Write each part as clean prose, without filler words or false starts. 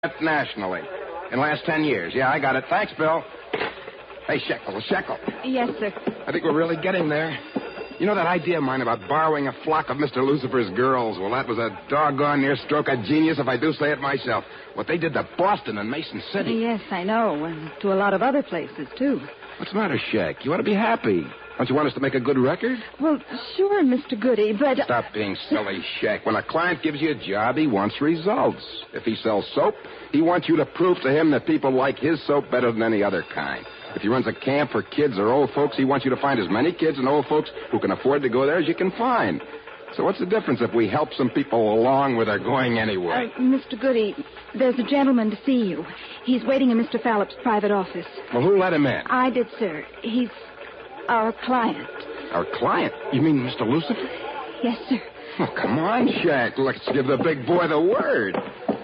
nationally in the last 10 years. Yeah, I got it. Thanks, Bill. Hey, Shekel. Yes, sir. I think we're really getting there. You know that idea of mine about borrowing a flock of Mr. Lucifer's girls? Well, that was a doggone near stroke of genius if I do say it myself. What they did to Boston and Mason City. Yes, I know. And to a lot of other places, too. What's the matter, Shek? You ought to be happy. Don't you want us to make a good record? Well, sure, Mr. Goody, but... Stop being silly, Shek. When a client gives you a job, he wants results. If he sells soap, he wants you to prove to him that people like his soap better than any other kind. If he runs a camp for kids or old folks, he wants you to find as many kids and old folks who can afford to go there as you can find. So what's the difference if we help some people along where they're going anyway? Mr. Goody, there's a gentleman to see you. He's waiting in Mr. Fallop's private office. Well, who let him in? I did, sir. He's our client. Our client? You mean Mr. Lucifer? Yes, sir. Oh, come on, Shek. Let's give the big boy the word.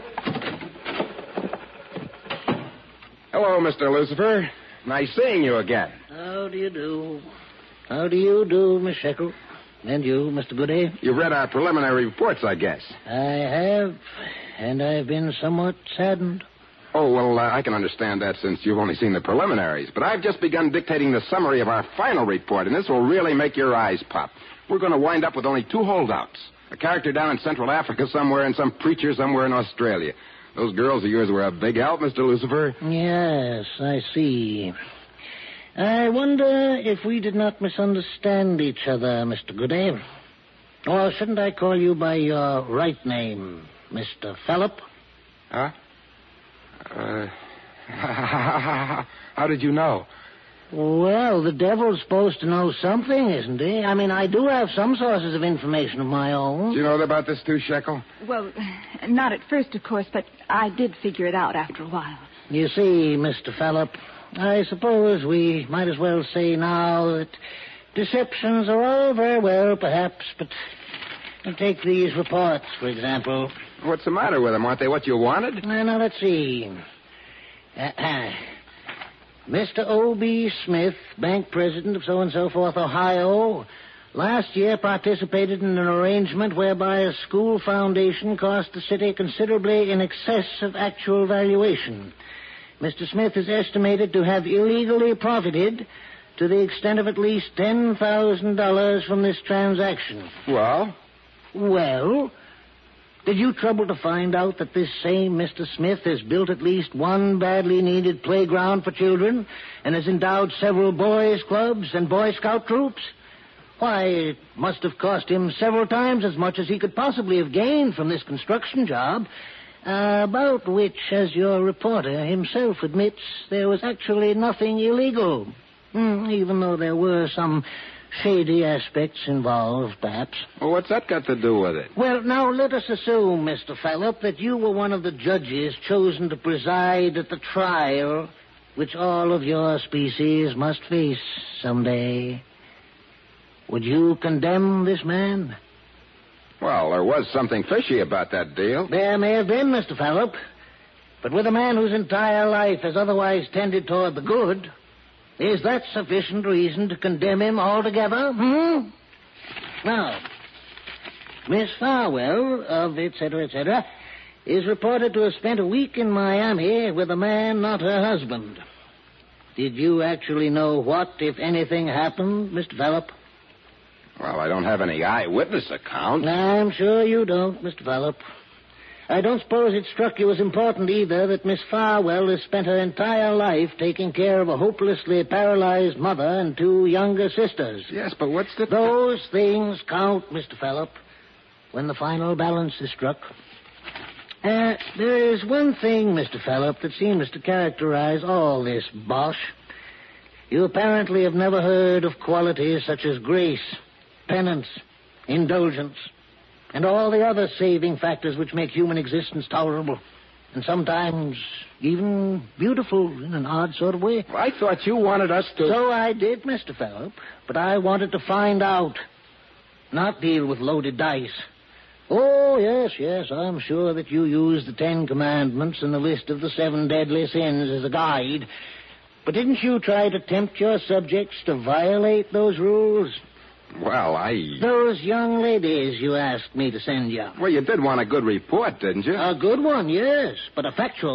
Hello, Mr. Lucifer. Nice seeing you again. How do you do? How do you do, Miss Shekel? And you, Mr. Goody? You've read our preliminary reports, I guess. I have, and I've been somewhat saddened. Oh, well, I can understand that since you've only seen the preliminaries. But I've just begun dictating the summary of our final report, and this will really make your eyes pop. We're going to wind up with only 2 holdouts. A character down in Central Africa somewhere and some preacher somewhere in Australia. Those girls of yours were a big help, Mr. Lucifer. Yes, I see. I wonder if we did not misunderstand each other, Mr. Goody. Or shouldn't I call you by your right name, Mr. Fallop? Huh? How did you know? Well, the devil's supposed to know something, isn't he? I mean, I do have some sources of information of my own. Do you know about this too, Shekel? Well, not at first, of course, but I did figure it out after a while. You see, Mr. Fallop, I suppose we might as well say now that deceptions are all very well, perhaps, but take these reports, for example. What's the matter with them? Aren't they what you wanted? Now, let's see. Mr. O.B. Smith, bank president of so-and-so forth, Ohio, last year participated in an arrangement whereby a school foundation cost the city considerably in excess of actual valuation. Mr. Smith is estimated to have illegally profited to the extent of at least $10,000 from this transaction. Well? Well, did you trouble to find out that this same Mr. Smith has built at least one badly needed playground for children and has endowed several boys' clubs and Boy Scout troops? Why, it must have cost him several times as much as he could possibly have gained from this construction job, about which, as your reporter himself admits, there was actually nothing illegal, even though there were some shady aspects involved, perhaps. Well, what's that got to do with it? Well, now, let us assume, Mr. Fallop, that you were one of the judges chosen to preside at the trial which all of your species must face someday. Would you condemn this man? Well, there was something fishy about that deal. There may have been, Mr. Fallop. But with a man whose entire life has otherwise tended toward the good, is that sufficient reason to condemn him altogether? Now, Miss Farwell of etc., is reported to have spent a week in Miami with a man not her husband. Did you actually know what, if anything, happened, Mr. Fallop? Well, I don't have any eyewitness account. I'm sure you don't, Mr. Fallop. I don't suppose it struck you as important either that Miss Farwell has spent her entire life taking care of a hopelessly paralyzed mother and 2 younger sisters. Yes, but what's the... Those things count, Mr. Fallop, when the final balance is struck. There is one thing, Mr. Fallop, that seems to characterize all this bosh. You apparently have never heard of qualities such as grace, penance, indulgence, and all the other saving factors which make human existence tolerable, and sometimes even beautiful in an odd sort of way. Well, I thought you wanted us to... So I did, Mr. Fallop, but I wanted to find out, not deal with loaded dice. Oh, yes, I'm sure that you use the 10 Commandments and the list of the 7 deadly sins as a guide, but didn't you try to tempt your subjects to violate those rules? Well, Those young ladies you asked me to send you. Well, you did want a good report, didn't you? A good one, yes, but a factual